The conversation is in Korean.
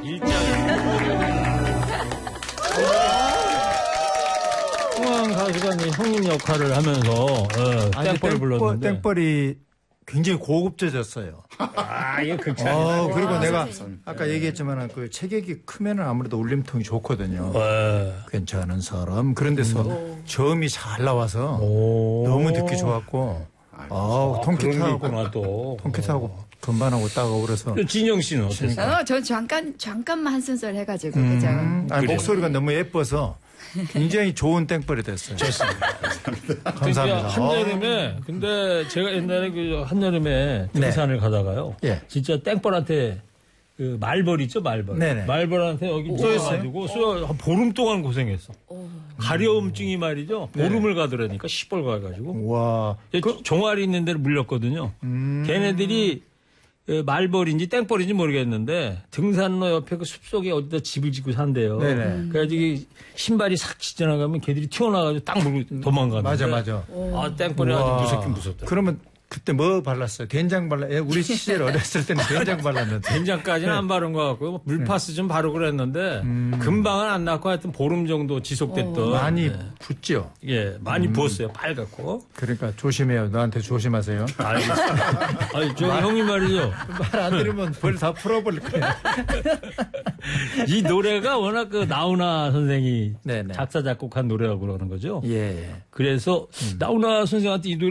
홍황 가수가 이제 형님 역할을 하면서 땡벌을 불렀는데 땡벌이 굉장히 고급져졌어요. 이게 극찬이네. 그리고 내가 아까 얘기했지만 그 체격이 크면은 아무래도 울림통이 좋거든요. 괜찮은 사람 그런 데서 저음이 잘 나와서 너무 듣기 좋았고 통기타하고 건반하고 딱 어우러서. 진영 씨는 어땠어요? 전 잠깐만 한 순서를 해가지고 그죠. 목소리가 너무 예뻐서 굉장히 좋은 땡벌이 됐어요. 좋습니다. 감사합니다. 한여름에 근데 제가 옛날에 그 한여름에 등산을 가다가요. 진짜 땡벌한테 그 말벌 있죠, 말벌. 네네. 말벌한테 여기 쏘여가지고 한 보름 동안 고생했어. 가려움증이 말이죠. 보름을 가더라니까 시뻘 가가지고. 와. 종아리 있는 데를 물렸거든요. 걔네들이 말벌인지 땡벌인지 모르겠는데 등산로 옆에 그 숲속에 어디다 집을 짓고 산대요. 네네. 그래가지고 신발이 싹 지나가면 걔들이 튀어나와가지고 딱 물고 도망가는데. 맞아. 땡벌이 아주 무섭긴 무섭다. 그러면 그때 뭐 발랐어요? 된장 우리 시절 어렸을 때는 된장 발랐는데. 된장까지는 안 바른 것 같고요. 물파스 좀 바르고 그랬는데 금방은 안 났고 하여튼 보름 정도 지속됐던. 많이 붓죠? 예, 많이 부었어요. 빨갛고. 그러니까 조심해요. 너한테 조심하세요. 알겠습니다. 형님 말이죠. 말 안 들으면 벌 다 풀어버릴 거예요. 이 노래가 워낙 그 나훈아 선생이 네네. 작사 작곡한 노래라고 그러는 거죠. 예. 그래서 나훈아 선생한테 이 노래